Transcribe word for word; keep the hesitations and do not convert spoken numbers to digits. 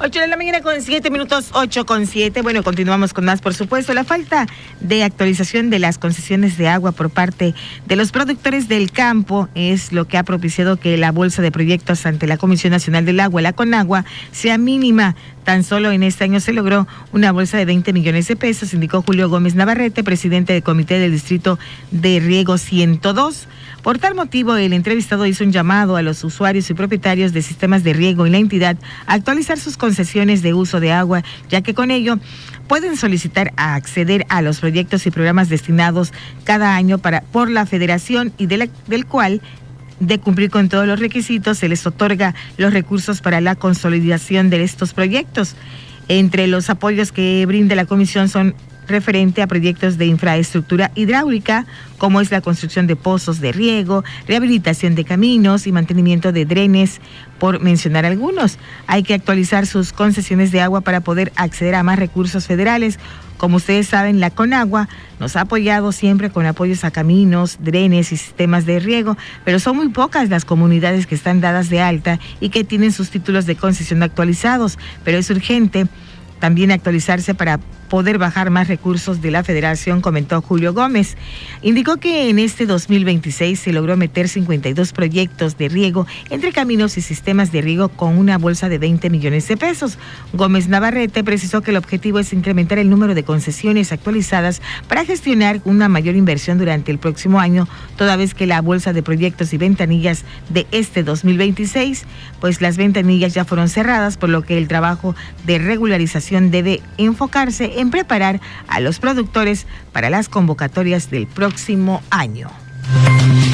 ocho de la mañana con siete minutos, ocho con siete. Bueno, continuamos con más, por supuesto. La falta de actualización de las concesiones de agua por parte de los productores del campo es lo que ha propiciado que la bolsa de proyectos ante la Comisión Nacional del Agua, la CONAGUA, sea mínima. Tan solo en este año se logró una bolsa de veinte millones de pesos, indicó Julio Gómez Navarrete, presidente del Comité del Distrito de Riego ciento dos. Por tal motivo, el entrevistado hizo un llamado a los usuarios y propietarios de sistemas de riego en la entidad a actualizar sus concesiones de uso de agua, ya que con ello pueden solicitar a acceder a los proyectos y programas destinados cada año para, por la Federación y de la, del cual, de cumplir con todos los requisitos, se les otorga los recursos para la consolidación de estos proyectos. Entre los apoyos que brinda la comisión son referente a proyectos de infraestructura hidráulica, como es la construcción de pozos de riego, rehabilitación de caminos y mantenimiento de drenes, por mencionar algunos. Hay que actualizar sus concesiones de agua para poder acceder a más recursos federales. Como ustedes saben, la CONAGUA nos ha apoyado siempre con apoyos a caminos, drenes y sistemas de riego, pero son muy pocas las comunidades que están dadas de alta y que tienen sus títulos de concesión actualizados, pero es urgente también actualizarse para poder bajar más recursos de la Federación, comentó Julio Gómez. Indicó que en este dos mil veintiséis se logró meter cincuenta y dos proyectos de riego entre caminos y sistemas de riego con una bolsa de veinte millones de pesos. Gómez Navarrete precisó que el objetivo es incrementar el número de concesiones actualizadas para gestionar una mayor inversión durante el próximo año, toda vez que la bolsa de proyectos y ventanillas de este dos mil veintiséis, pues las ventanillas ya fueron cerradas, por lo que el trabajo de regularización debe enfocarse en en preparar a los productores para las convocatorias del próximo año.